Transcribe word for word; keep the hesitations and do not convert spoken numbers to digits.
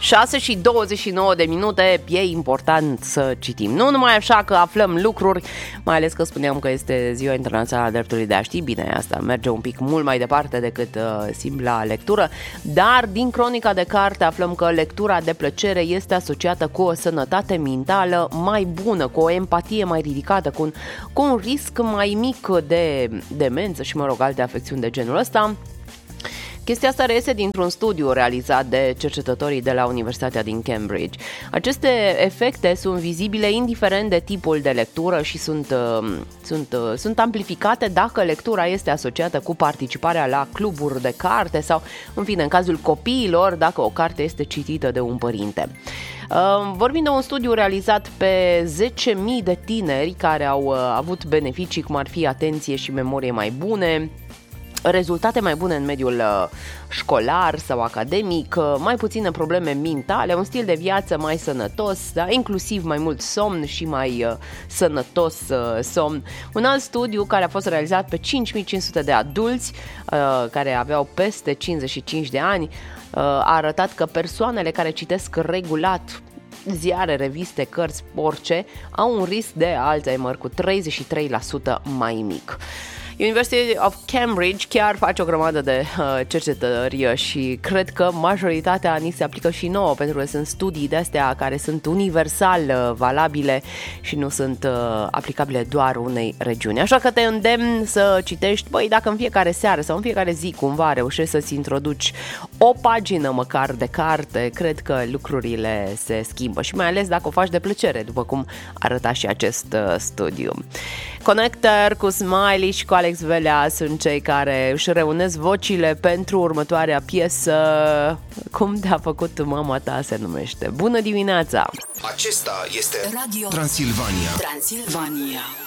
șase și douăzeci și nouă de minute, e important să citim. Nu numai așa că aflăm lucruri, mai ales că spuneam că este Ziua Internațională a Dreptului de a Ști. Bine, asta merge un pic mult mai departe decât uh, simpla lectură, dar din cronica de carte aflăm că lectura de plăcere este asociată cu o sănătate mentală mai bună, cu o empatie mai ridicată, cu un, cu un risc mai mic de demență și, mă rog, alte afecțiuni de genul ăsta. Chestia asta reiese dintr-un studiu realizat de cercetătorii de la Universitatea din Cambridge. Aceste efecte sunt vizibile indiferent de tipul de lectură și sunt, uh, sunt, uh, sunt amplificate dacă lectura este asociată cu participarea la cluburi de carte sau, în fine, în cazul copiilor, dacă o carte este citită de un părinte. Uh, vorbim de un studiu realizat pe zece mii de tineri care au uh, avut beneficii cum ar fi atenție și memorie mai bune, rezultate mai bune în mediul uh, școlar sau academic, uh, mai puține probleme mentale, un stil de viață mai sănătos, da? Inclusiv mai mult somn și mai uh, sănătos uh, somn. Un alt studiu care a fost realizat pe cinci mii cinci sute de adulți uh, care aveau peste cincizeci și cinci de ani uh, a arătat că persoanele care citesc regulat ziare, reviste, cărți, orice, au un risc de Alzheimer cu treizeci și trei la sută mai mic. University of Cambridge chiar face o grămadă de uh, cercetări și cred că majoritatea ni se aplică și nouă, pentru că sunt studii de-astea care sunt universal uh, valabile și nu sunt uh, aplicabile doar unei regiuni. Așa că te îndemn să citești, băi, dacă în fiecare seară sau în fiecare zi cumva reușești să-ți introduci o pagină măcar de carte, cred că lucrurile se schimbă și mai ales dacă o faci de plăcere, după cum arăta și acest uh, studiu. Connector cu Smiley și cu Alex Velea sunt cei care își reunesc vocile pentru următoarea piesă. Cum te-a făcut mama ta se numește. Bună dimineața! Acesta este Radio Transilvania. Transilvania.